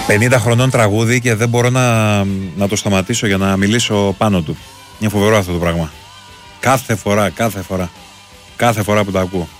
50 χρονών τραγούδι και δεν μπορώ να το σταματήσω για να μιλήσω πάνω του. Είναι φοβερό αυτό το πράγμα. Κάθε φορά που το ακούω.